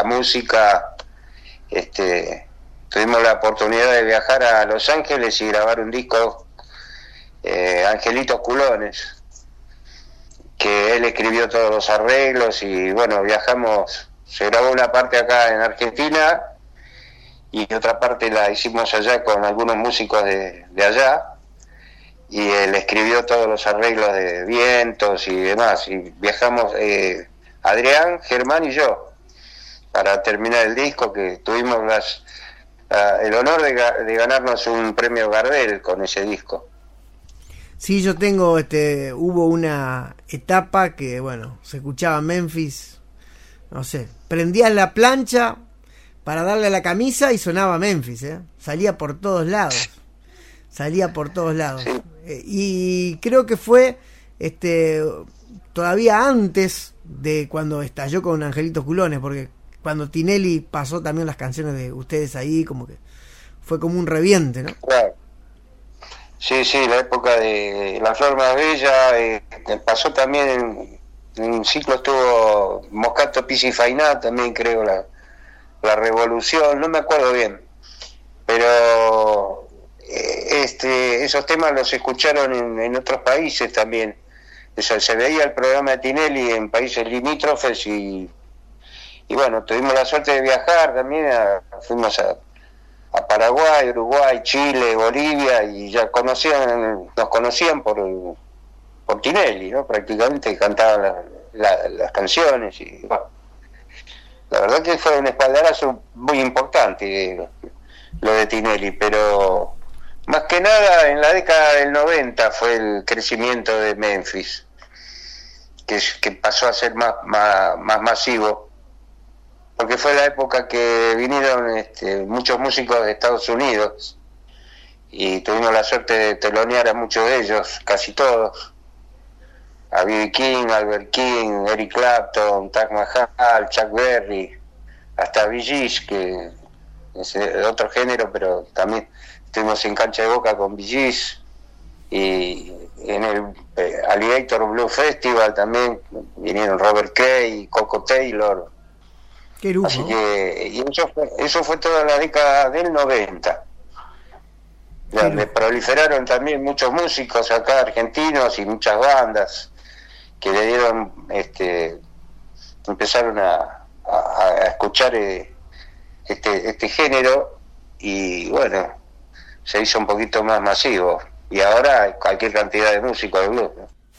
música, tuvimos la oportunidad de viajar a Los Ángeles y grabar un disco, Angelitos Culones, que él escribió todos los arreglos y bueno, viajamos, se grabó una parte acá en Argentina y otra parte la hicimos allá con algunos músicos de allá, y él escribió todos los arreglos de vientos y demás, y viajamos Adrián, Germán y yo para terminar el disco, que tuvimos el honor de ganarnos un premio Gardel con ese disco. Sí, yo tengo, hubo una etapa que, bueno, se escuchaba Memphis, no sé, prendías la plancha para darle a la camisa y sonaba Memphis, salía por todos lados. Sí. Y creo que fue todavía antes de cuando estalló con Angelitos Culones, porque cuando Tinelli pasó también las canciones de ustedes ahí, como que fue como un reviente, ¿no? Claro. Sí, la época de La Flor Más Bella, pasó también en un ciclo, estuvo Moscato Piscifainá también, creo, la Revolución, no me acuerdo bien, pero esos temas los escucharon en otros países también. Se veía el programa de Tinelli en países limítrofes y bueno, tuvimos la suerte de viajar también, fuimos a Paraguay, Uruguay, Chile, Bolivia, y ya nos conocían por Tinelli, ¿no? Prácticamente cantaban las canciones y bueno, la verdad que fue un espaldarazo muy importante lo de Tinelli, pero más que nada en la década del 90 fue el crecimiento de Memphis, que pasó a ser más masivo, porque fue la época que vinieron muchos músicos de Estados Unidos y tuvimos la suerte de telonear a muchos de ellos, casi todos, a B.B. King, Albert King, Eric Clapton, Taj Mahal, Chuck Berry, hasta Bee Gees, que es de otro género, pero también estuvimos en Cancha de Boca con Bee Gees, y en el Alligator Blue Festival también vinieron Robert Cray, Coco Taylor. Qué lujo. Así que eso fue toda la década del 90, donde proliferaron también muchos músicos acá argentinos y muchas bandas que le dieron, empezaron a escuchar este género, y bueno, se hizo un poquito más masivo, y ahora hay cualquier cantidad de músicos de blues, ¿no?